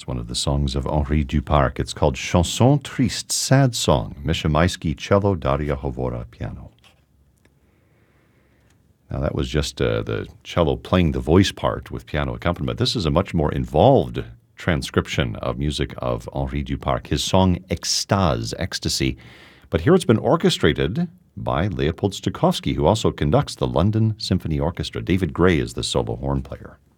It's one of the songs of Henri Duparc. It's called Chanson Triste, Sad Song. Misha Maisky, cello, Daria Hovora, piano. Now, that was just the cello playing the voice part with piano accompaniment. This is a much more involved transcription of music of Henri Duparc, his song Extase, Ecstasy. But here it's been orchestrated by Leopold Stokowski, who also conducts the London Symphony Orchestra. David Gray is the solo horn player.